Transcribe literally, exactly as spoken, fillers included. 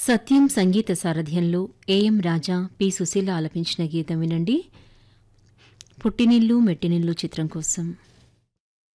సత్యం సంగీత సారథ్యంలో AM Raja P Susheela ఆలపించిన గీతం వినండి. పుట్టినిల్లు మెట్టినిల్లు చిత్రం కోసం.